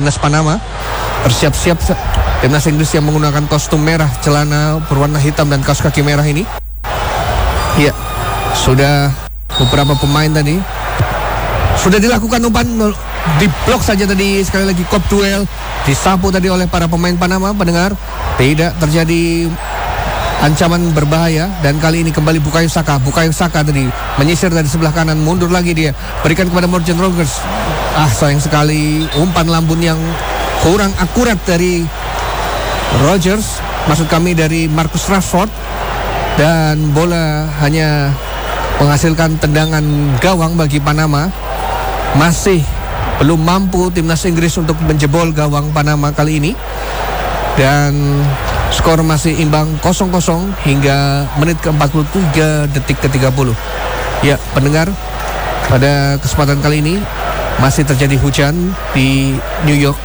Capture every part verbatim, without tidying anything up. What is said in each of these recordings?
timnas Panama. Bersiap-siap timnas Inggris yang menggunakan kostum merah, celana berwarna hitam dan kaos kaki merah ini. Ya, sudah beberapa pemain tadi sudah dilakukan umpan, diblok saja tadi. Sekali lagi kop duel disapu tadi oleh para pemain Panama. Pendengar, tidak terjadi ancaman berbahaya. Dan kali ini kembali Bukayo Saka. Bukayo Saka tadi menyisir dari sebelah kanan, mundur lagi dia, berikan kepada Morgan Rogers. Ah, sayang sekali umpan lambun yang kurang akurat dari Rogers, maksud kami dari Marcus Rashford. Dan bola hanya menghasilkan tendangan gawang bagi Panama. Masih belum mampu timnas Inggris untuk menjebol gawang Panama kali ini. Dan skor masih imbang kosong kosong hingga menit ke empat puluh tiga detik ke tiga puluh. Ya, pendengar, pada kesempatan kali ini masih terjadi hujan di New York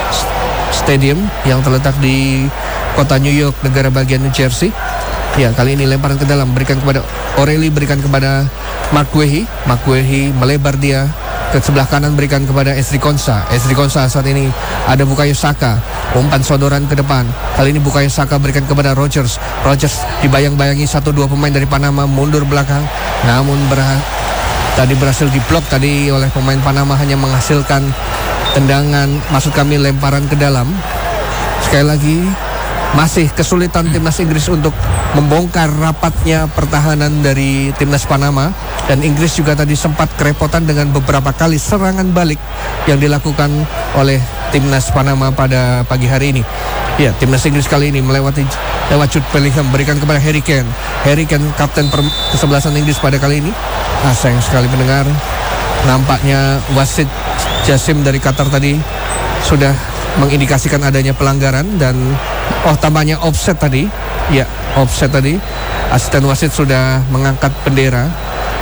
Stadium yang terletak di kota New York, negara bagian New Jersey. Ya, kali ini lemparan ke dalam, berikan kepada O'Reilly, berikan kepada Mark Guehi. Mark Guehi melebar dia ke sebelah kanan, berikan kepada Ezri Konsa. Ezri Konsa saat ini ada Bukayo Saka, umpan sodoran ke depan. Kali ini Bukayo Saka berikan kepada Rogers. Rogers dibayang-bayangi satu dua pemain dari Panama, mundur belakang, namun berha- tadi berhasil diblok tadi oleh pemain Panama, hanya menghasilkan tendangan, maksud kami lemparan ke dalam. Sekali lagi masih kesulitan timnas Inggris untuk membongkar rapatnya pertahanan dari timnas Panama. Dan Inggris juga tadi sempat kerepotan dengan beberapa kali serangan balik yang dilakukan oleh timnas Panama pada pagi hari ini. Ya, timnas Inggris kali ini melewati lewat Jude Bellingham, berikan kepada Harry Kane. Harry Kane, kapten kesebelasan Inggris pada kali ini. Ah, sayang sekali pendengar, nampaknya wasit Jasim dari Qatar tadi sudah mengindikasikan adanya pelanggaran. Dan oh, tambahnya offset tadi. Ya, offset tadi. Asisten wasit sudah mengangkat bendera.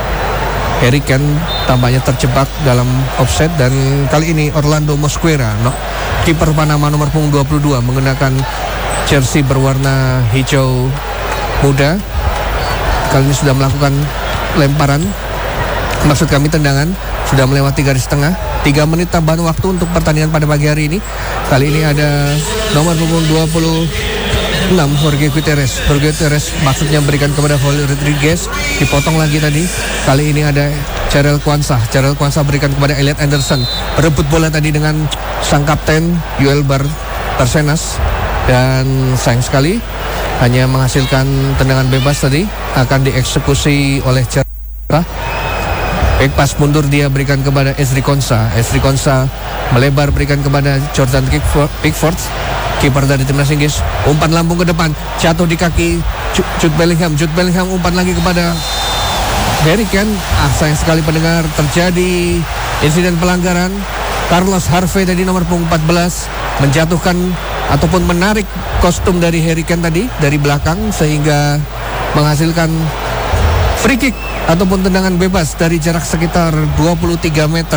Harry Kane tampaknya terjebak dalam offset. Dan kali ini Orlando Mosquera, no, kiper Panama nomor punggung dua puluh dua, menggunakan jersey berwarna hijau muda, kali ini sudah melakukan lemparan, maksud kami tendangan, sudah melewati garis tengah. Tiga menit tambahan waktu untuk pertandingan pada pagi hari ini. Kali ini ada nomor punggung dua puluh enam, Jorge Gutierrez. Jorge Gutierrez maksudnya berikan kepada Holly Rodriguez, dipotong lagi tadi. Kali ini ada Jarell Quansah. Jarell Quansah berikan kepada Elliot Anderson, berebut bola tadi dengan sang kapten Yoel Bar Barcenas. Dan sayang sekali hanya menghasilkan tendangan bebas tadi, akan dieksekusi oleh Jarell. Back pass mundur dia, berikan kepada Ezri Konsa. Ezri Konsa melebar, berikan kepada Jordan Pickford, kiper dari timnas Inggris. Umpan lambung ke depan, jatuh di kaki Jude Bellingham. Jude Bellingham umpan lagi kepada Harry Kane. Ah, sayang sekali pendengar, terjadi insiden pelanggaran. Carlos Harvey tadi nomor punggung empat belas menjatuhkan ataupun menarik kostum dari Harry Kane tadi dari belakang, sehingga menghasilkan free kick ataupun tendangan bebas dari jarak sekitar dua puluh tiga meter.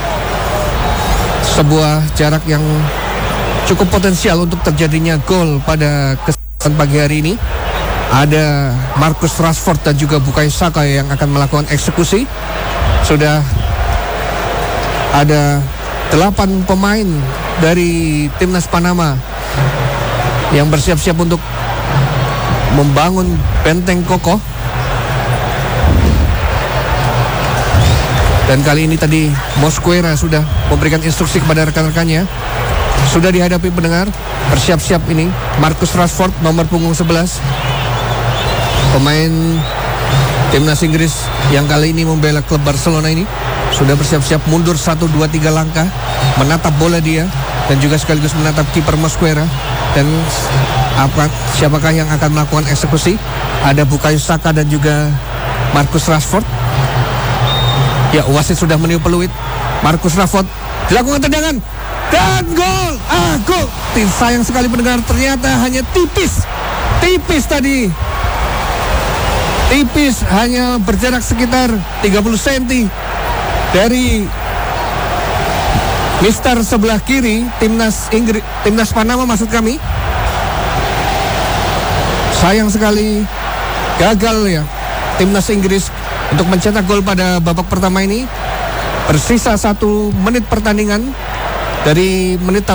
Sebuah jarak yang cukup potensial untuk terjadinya gol pada kesempatan pagi hari ini. Ada Marcus Rashford dan juga Bukayo Saka yang akan melakukan eksekusi. Sudah ada delapan pemain dari timnas Panama yang bersiap-siap untuk membangun benteng kokoh. Dan kali ini tadi Mosquera sudah memberikan instruksi kepada rekan-rekannya. Sudah dihadapi pendengar, bersiap-siap ini Marcus Rashford nomor punggung sebelas, pemain timnas Inggris yang kali ini membela klub Barcelona ini. Sudah bersiap-siap mundur satu dua tiga langkah, menatap bola dia, dan juga sekaligus menatap kiper Mosquera. Dan apa, siapakah yang akan melakukan eksekusi? Ada Bukayo Saka dan juga Marcus Rashford. Ya, wasit sudah meniup peluit. Marcus Rashford dilakukan tendangan dan gol. Ah, gol. Sayang sekali pendengar, ternyata hanya tipis. Tipis tadi. Tipis, hanya berjarak sekitar tiga puluh sentimeter dari mister sebelah kiri timnas Inggris, timnas Panama maksud kami. Sayang sekali gagal ya timnas Inggris untuk mencetak gol pada babak pertama ini. Bersisa satu menit pertandingan dari menit